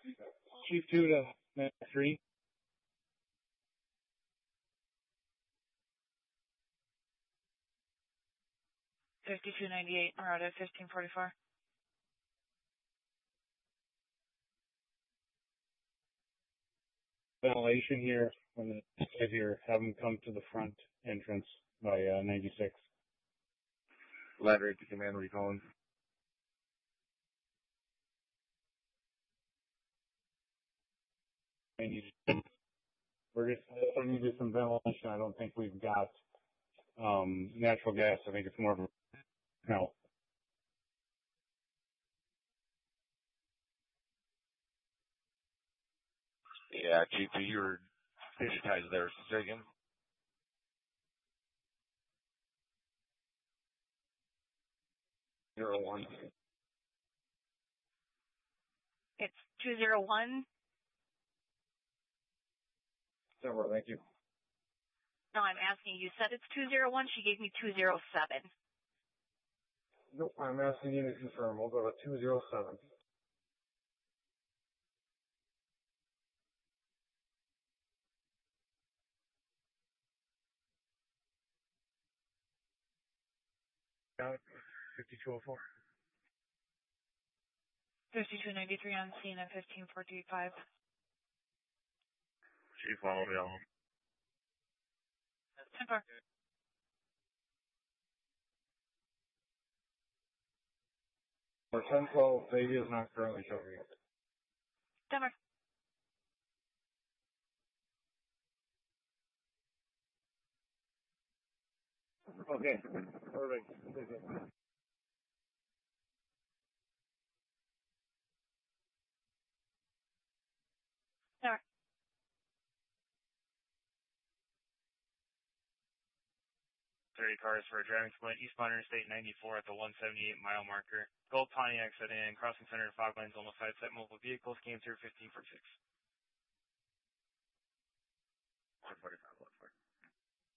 Chief 2 to Mac 3. $52.98, Marauder 1544. Ventilation here when the guys here have them come to the front entrance by 96. Ladder to command, what are you calling? We're just needed some ventilation. I don't think we've got natural gas. I think it's more of a no. Yeah, Chief, you were digitized there. Say again. Zero one. It's 201. Somewhere, thank you. No, I'm asking you. Said it's 201. She gave me 207. Nope, I'm asking you to confirm. We'll go to 207. Got it. 5204. 5293 on scene at 15435. Chief, follow me on. 10-4. For 1012, Baby is not currently showing. 10-4. Okay, perfect. Sir. 30 cars for a driving complaint, eastbound Interstate 94 at the 178 mile marker. Gold Pontiac set in, crossing center fog lanes, almost sidestep multiple vehicles, came through 1546. 145,